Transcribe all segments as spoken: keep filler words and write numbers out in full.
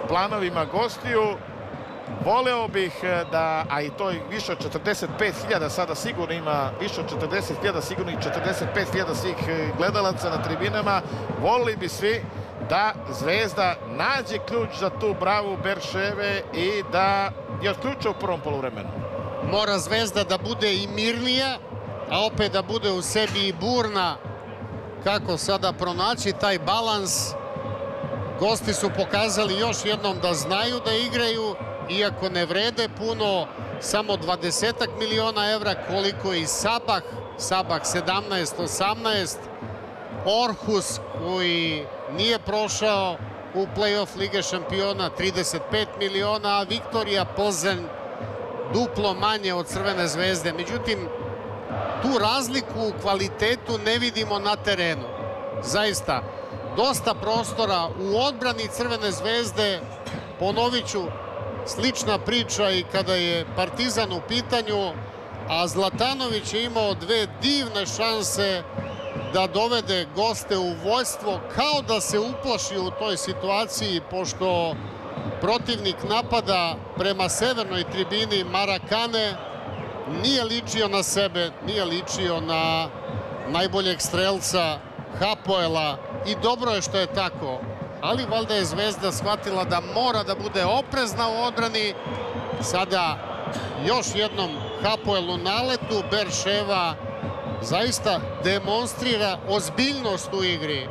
planovima gostiju. Voleo bih da, a i to više od četrdeset pet hiljada sada sigurno ima, više od četrdeset hiljada, sigurno i četrdeset pet hiljada svih gledalaca na tribinama, volili bi svi da Zvezda nađe ključ za tu bravu Berševe i da je otključa u prvom poluvremenu. Mora Zvezda da bude i mirnija, a opet da bude u sebi i burna. Kako sada pronaći taj balans? Gosti su pokazali još jednom da znaju da igraju, iako ne vrede puno, samo dvadesetak miliona evra, koliko i Sabah, Sabah sedamnaest osamnaest, Orhus koji nije prošao u play-off Lige šampiona trideset pet miliona, a Viktorija Plzeň duplo manje od Crvene zvezde. Međutim, tu razliku u kvalitetu ne vidimo na terenu. Zaista, dosta prostora u odbrani Crvene zvezde. Ponovit ću, slična priča i kada je Partizan u pitanju, a Zlatanović je imao dve divne šanse da dovede goste u vođstvo, kao da se uplaši u toj situaciji, pošto protivnik napada prema severnoj tribini Marakane, nije ličio na sebe, nije ličio na najboljeg strelca Hapoela i dobro je što je tako. Ali valjda je Zvezda shvatila da mora da bude oprezna u odbrani. Sada još jednom Hapoel u naletu, Berševa zaista demonstrira ozbiljnost u igri.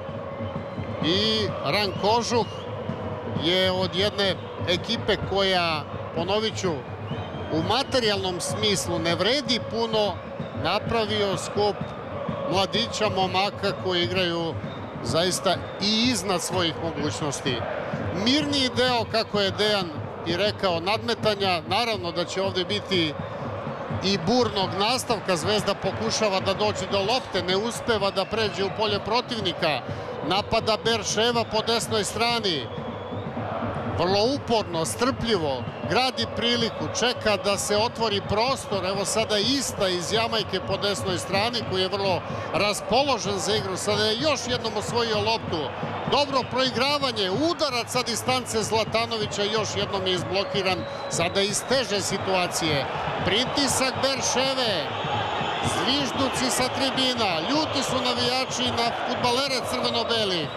I Ran Kožuh je od jedne ekipe koja, ponovit ću, u materijalnom smislu ne vredi puno, napravio skup mladića, momaka koji igraju zaista i iznad svojih mogućnosti. Mirniji deo, kako je Dejan i rekao, nadmetanja. Naravno da će ovdje biti i burnog nastavka. Zvezda pokušava da dođe do lopte, ne uspeva da pređe u polje protivnika. Napada Berševa po desnoj strani. Vrlo uporno, strpljivo, gradi priliku, čeka da se otvori prostor. Evo sada Ista iz Jamajke po desnoj strani, koji je vrlo raspoložen za igru. Sada je još jednom osvojio loptu. Dobro proigravanje, udarac sa distance Zlatanovića, još jednom je izblokiran. Sada iz teže situacije. Pritisak Berševe, zvižduci sa tribina, ljuti su navijači na fudbalere crveno-beli.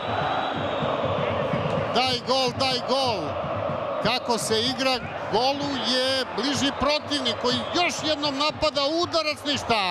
Daj gol, daj gol. Kako se igra, golu je bliži protivnik koji još jednom napada, udarac, ništa.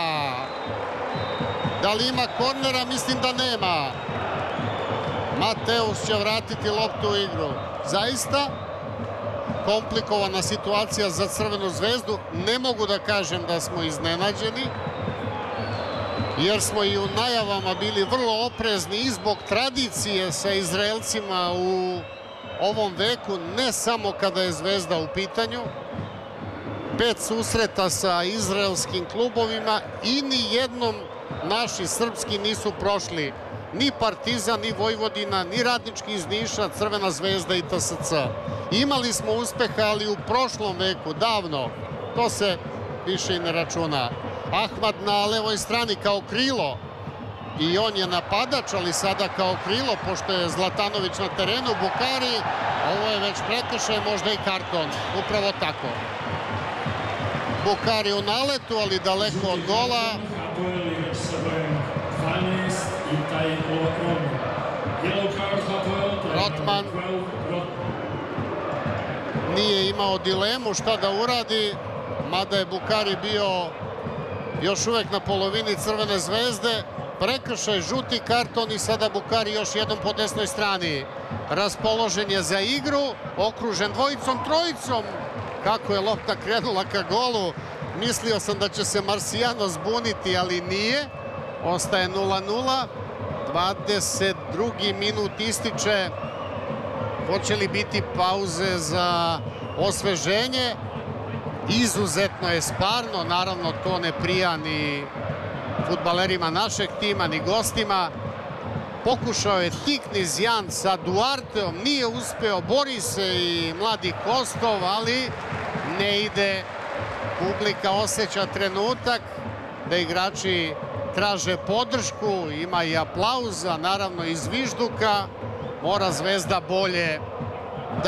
Da li ima kornera? Mislim da nema. Mateus će vratiti loptu u igru. Zaista komplikovana situacija za Crvenu zvezdu. Ne mogu da kažem da smo iznenađeni, jer smo i u najavama bili vrlo oprezni i zbog tradicije sa Izraelcima u ovom veku, ne samo kada je Zvezda u pitanju. Pet susreta sa izraelskim klubovima i ni jednom naši srpski nisu prošli. Ni Partizan, ni Vojvodina, ni Radnički iz Niša, Crvena zvezda i T S C. Imali smo uspeha, ali u prošlom veku, davno. To se više i ne računa. Ahmad na levoj strani kao krilo. I on je napadač, ali sada kao krilo, pošto je Zlatanović na terenu. Bukari, ovo je već prekršaj, možda i karton. Upravo tako. Bukari u naletu, ali daleko od gola. Rotman nije imao dilemu šta da uradi, mada je Bukari bio još uvek na polovini Crvene zvezde. Prekršaj, žuti karton i sada Bukari još jednom po desnoj strani. Raspoložen je za igru, okružen dvojicom, trojicom. Kako je lopta krenula ka golu, mislio sam da će se Marsijano zbuniti, ali nije. Ostaje nula nula. dvadeset drugi minut ističe. Hoće li biti pauze za osveženje? Izuzetno je sparno, naravno to ne prija ni fudbalerima našeg tima, ni gostima. Pokušao je Tikniz Jan sa Duarteom, nije uspeo, bori se i mladi Kostov, ali ne ide. Publika osjeća trenutak da igrači traže podršku, ima i aplauza, naravno i zvižduka. Mora Zvezda bolje